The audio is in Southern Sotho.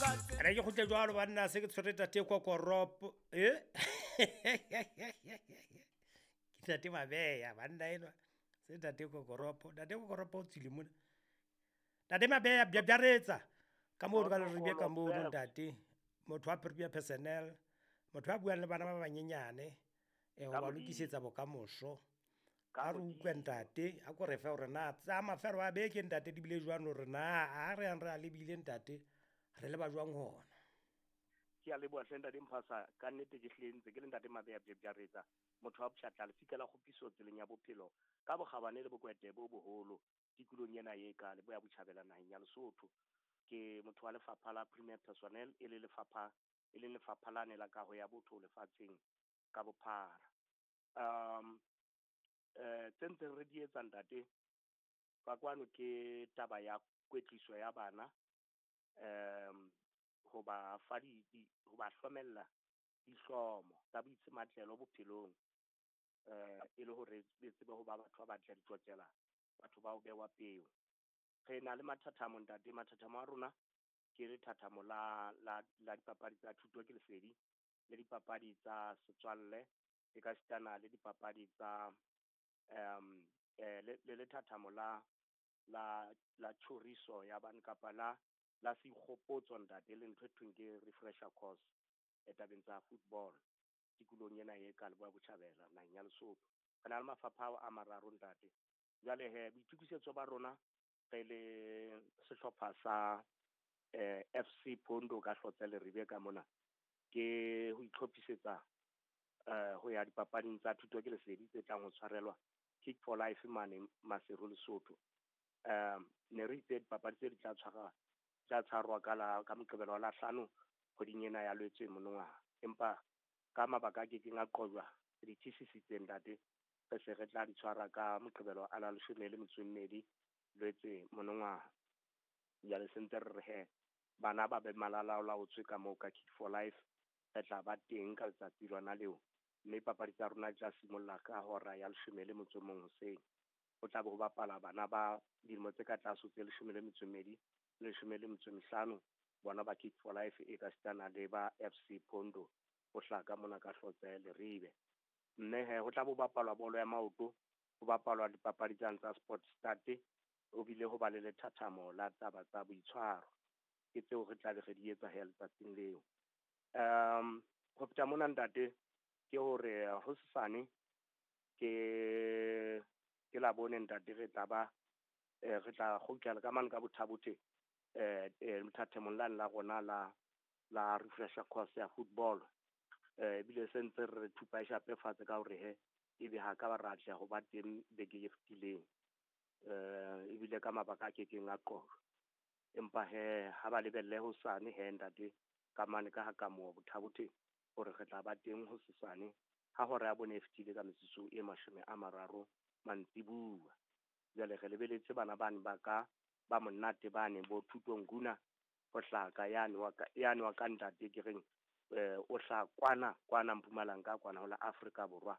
re ke khutle jwalo banna se ke tshwere tate kokoropo ke tate mabeya banna enwa se tate kokoropo o tsile mona tate mabeya bjaretsa ka mo ka re ka mo ntate motho wa prepare personnel motho a buang le bana ba banyenyane go ba lokisetsa bokamoso ka re utlwa ntate a ko re fe gore na tsa mafero a beke ntate di bile jwang gore na a re a lebile ntate re le ba jwang hona ke a leboa hlenda di mphasa ka nnete ke hlentse ke le ntate mabeya bjaretsa motho wa botjhatla le fikela kgopiso tseleng ya bophelo ka bokgabane le bokwete bo boholo tikulong yena ye ka le boya botjhabela naheng ya Lesotho ke motho wa lefapha la premier personnel e le lefapha la nela kaho ya botho lefatsheng ka bophara tsentse re di etsa ntate ka kwano ke taba ya kwetliso ya bana ho ba hlomella dihlomo tsa boitsematlelo bophelong e le hore le tsebe ho ba batho ba batla ditlotsela batho ba ho bewa peo re na le mathathamo ntate mathathamo a rona ke le thathamo la dipapadi tsa thuto ke lesedi le dipapadi tsa setswalle e ka sitana le dipapadi tsa le thathamo la chorizo ya bana kapa la sekgopotso ntate le ntho e thweng ke refresher course tabeng tsa football tikulong yena e ka le boya botjhabela naheng ya Lesotho re na le mafapha a mararo ntate jwale boitukisetso ba rona re le sehlopha sa FC Phondo ka hlotse le ribe ka mona ke ho itlhophisetsa ho ya dipapading tsa thuto ke lesedi tse tlang ho tshwarelwa Kick for Life mane Maseru Lesotho ne re itse dipapadi tse di tla tshwarwa ka Moqebelo wa Lahlano kgweding ena ya Lwetse monongwaha empa ka mabaka a kekeng a qojwa di thisisitse ntate re se re tla di tshwara ka Moqebelo a la 12 Lwetse monongwaha ya le sentse re he bana ba be malalaolaotswe ka moo ka Kick for Life re tla ba teng ka letsatsi lona leo mme papadi tsa rona tla simolla ka hora ya 11 hoseng ho tla be ho bapala bana ba dilemo tse ka tlase tse 12 le 15 bona ba Kick for Life e ka sitana le ba FC Phondo ho hlaka mona ka hlotse le ribe mme ho tla bo bapalwa bolo ya maoto ho bapalwa dipapadi tsa sport start o bile ho ba le lethathamo la taba tsa boitshwaro ke tseo re tla re di etsa letsatsing leo ho feta mona ntate ke hore ho sesane ke la bone ntate re tla kgutlela ka mane ka bothabothe lethathamong la rona la refresher course ya football bile sentse re thupa shape fatshe ka hore ebe ha ka ba ratla ho ba teng beke e fetileng ebile ka mabaka a kekeng a qoqo empa ha ba lebelle ho sane ntate ka mane ka ha ka mo bothabothe hore re tla ba teng ho sesane ha hore ya bone e fetile ka metsotso e 30 mantsibua jwale re lebeletse bana bane ba monate bane bo thutong guna ho hlaka yani wa ka ntate ke reng o hla kwana Mpumalanga kwana ho la Afrika Borwa